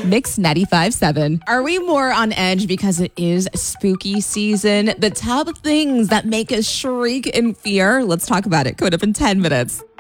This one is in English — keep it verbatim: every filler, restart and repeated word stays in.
Mix ninety-five seven. Are we more on edge because it is spooky season? The top things that make us shriek in fear? Let's talk about it. Coming up in ten minutes.